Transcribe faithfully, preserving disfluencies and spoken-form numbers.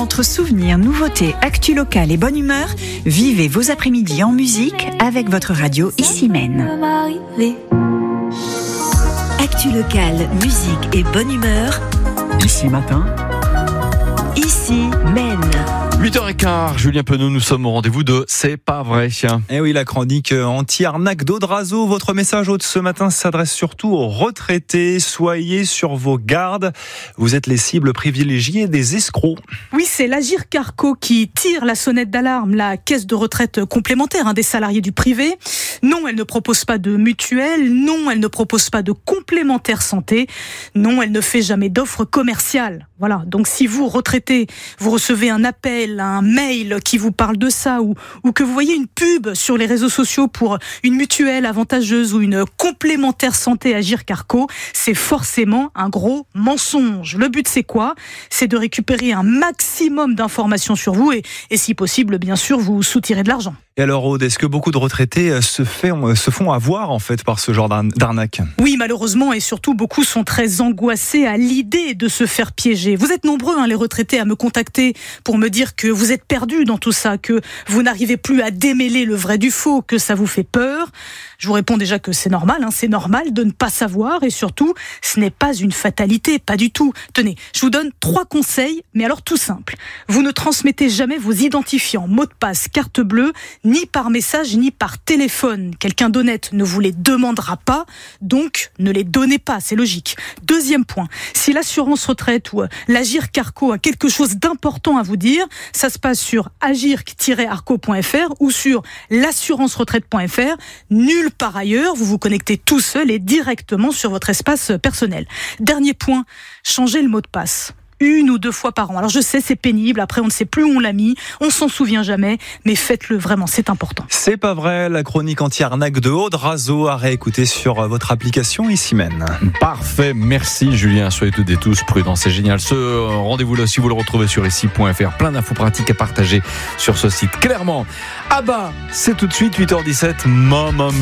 Entre souvenirs, nouveautés, actu locale et bonne humeur, vivez vos après-midi en musique avec votre radio Ici Maine. Actu locale, musique et bonne humeur. Ici matin. Ici Maine. huit heures quinze, Julien Penaud, nous sommes au rendez-vous de C'est pas vrai. Eh oui, la chronique anti-arnaque d'Audrazo. Votre message de ce matin s'adresse surtout aux retraités. Soyez sur vos gardes. Vous êtes les cibles privilégiées des escrocs. Oui, c'est l'Agirc Arrco qui tire la sonnette d'alarme, la caisse de retraite complémentaire hein, des salariés du privé. Non, elle ne propose pas de mutuelle. Non, elle ne propose pas de complémentaire santé. Non, elle ne fait jamais d'offres commerciales. Voilà. Donc, si vous, retraités, vous recevez un appel, un mail qui vous parle de ça ou, ou que vous voyez une pub sur les réseaux sociaux pour une mutuelle avantageuse ou une complémentaire santé Agirc Arrco, c'est forcément un gros mensonge. Le but, c'est quoi ? C'est de récupérer un maximum d'informations sur vous et, et si possible, bien sûr, vous soutirer de l'argent. Et alors, Aude, est-ce que beaucoup de retraités se, fait, se font avoir en fait par ce genre d'arnaque ? Oui, malheureusement, et surtout, beaucoup sont très angoissés à l'idée de se faire piéger. Vous êtes nombreux, hein, les retraités, à me contacter pour me dire que vous êtes perdus dans tout ça, que vous n'arrivez plus à démêler le vrai du faux, que ça vous fait peur. Je vous réponds déjà que c'est normal, hein, c'est normal de ne pas savoir et surtout, ce n'est pas une fatalité, pas du tout. Tenez, je vous donne trois conseils, mais alors tout simple. Vous ne transmettez jamais vos identifiants, mots de passe, carte bleue, ni par message, ni par téléphone. Quelqu'un d'honnête ne vous les demandera pas, donc ne les donnez pas, c'est logique. Deuxième point, si l'assurance retraite ou l'Agirc Arrco a quelque chose d'important à vous dire, ça se passe sur agirc tiret arrco point f r ou sur l'assurance retraite point f r. Nulle part ailleurs, vous vous connectez tout seul et directement sur votre espace personnel. Dernier point, changez le mot de passe. Une ou deux fois par an. Alors je sais, c'est pénible, après on ne sait plus où on l'a mis, on s'en souvient jamais, mais faites-le vraiment, c'est important. C'est pas vrai, la chronique anti-arnaque de Audrazo à réécouter sur votre application Ici Maine. Parfait, merci Julien, soyez toutes et tous prudents, c'est génial. Ce rendez-vous là aussi, vous le retrouvez sur ici point f r, plein d'infos pratiques à partager sur ce site. Clairement, ah bah, c'est tout de suite, huit heures dix-sept, maman.